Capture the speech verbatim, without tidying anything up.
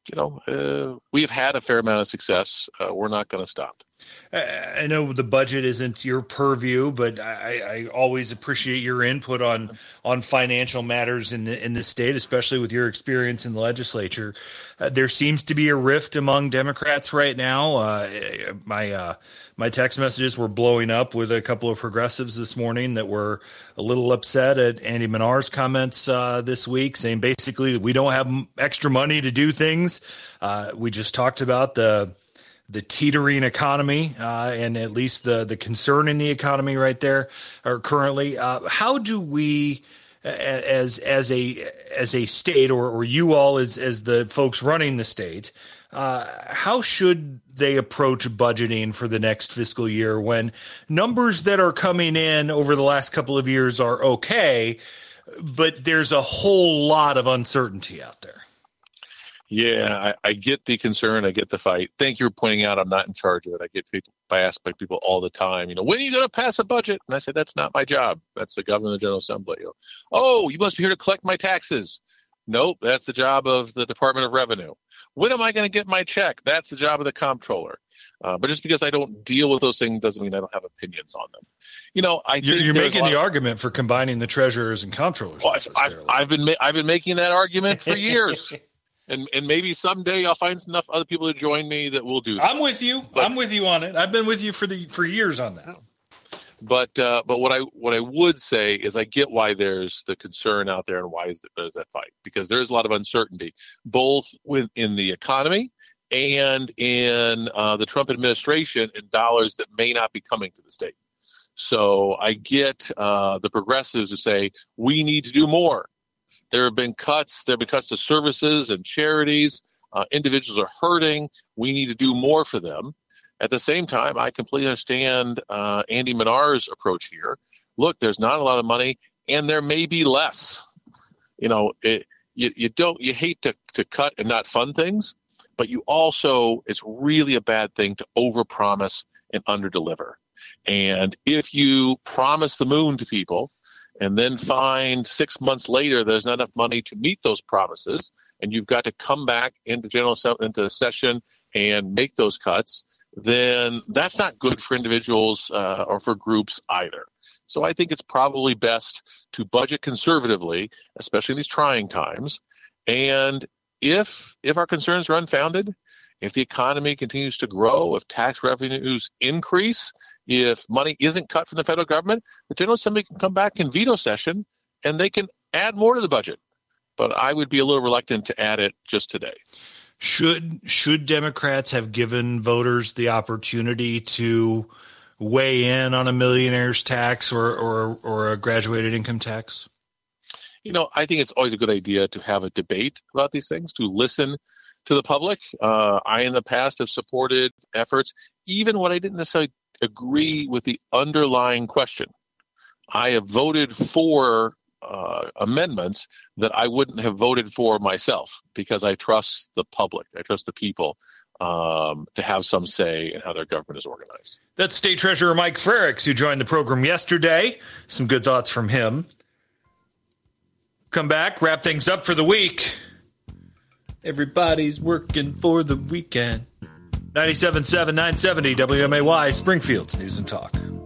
you know, uh, we've had a fair amount of success. Uh, we're not going to stop. I know the budget isn't your purview, but I, I always appreciate your input on on financial matters in the in the state, especially with your experience in the legislature. Uh, there seems to be a rift among Democrats right now. Uh, my uh, my text messages were blowing up with a couple of progressives this morning that were a little upset at Andy Minar's comments uh, this week, saying basically that we don't have extra money to do things. Uh, we just talked about the the teetering economy, uh, and at least the, the concern in the economy right there or currently. Uh, how do we, as, as a, as a state or, or you all as, as the folks running the state, uh, how should they approach budgeting for the next fiscal year when numbers that are coming in over the last couple of years are okay, but there's a whole lot of uncertainty out there? Yeah, I, I get the concern. I get the fight. Thank you for pointing out I'm not in charge of it. I get people, I ask by people all the time, you know, when are you going to pass a budget? And I say, that's not my job. That's the governor of the General Assembly. You know, oh, you must be here to collect my taxes. Nope, that's the job of the Department of Revenue. When am I going to get my check? That's the job of the comptroller. Uh, but just because I don't deal with those things doesn't mean I don't have opinions on them. You know, I you're, think you're making the of, argument for combining the treasurers and comptrollers. Well, I've, I've, I've been ma- I've been making that argument for years. And and maybe someday I'll find enough other people to join me that will do that. I'm with you. But, I'm with you on it. I've been with you for the for years on that. But uh, but what I what I would say is I get why there's the concern out there and why is there's that fight, because there's a lot of uncertainty both within the economy and in uh, the Trump administration and dollars that may not be coming to the state. So I get uh, the progressives who say we need to do more. There have been cuts. There have been cuts to services and charities. Uh, individuals are hurting. We need to do more for them. At the same time, I completely understand uh, Andy Minar's approach here. Look, there's not a lot of money, and there may be less. You know, it, you, you don't. You hate to, to cut and not fund things, but you also, it's really a bad thing to overpromise and underdeliver. And if you promise the moon to people, and then find six months later there's not enough money to meet those promises, and you've got to come back into general into session and make those cuts, then that's not good for individuals uh, or for groups either. So I think it's probably best to budget conservatively, especially in these trying times. And if if our concerns are unfounded, if the economy continues to grow, if tax revenues increase, if money isn't cut from the federal government, the General Assembly can come back in veto session and they can add more to the budget. But I would be a little reluctant to add it just today. Should should Democrats have given voters the opportunity to weigh in on a millionaire's tax or, or, or a graduated income tax? You know, I think it's always a good idea to have a debate about these things, to listen to the public. Uh, I, in the past, have supported efforts, even when I didn't necessarily agree with the underlying question. I have voted for uh, amendments that I wouldn't have voted for myself because I trust the public. I trust the people um, to have some say in how their government is organized. That's State Treasurer Mike Frerichs, who joined the program yesterday. Some good thoughts from him. Come back, wrap things up for the week. Everybody's working for the weekend. ninety-seven point seven, nine seventy W M A Y, Springfield's News and Talk.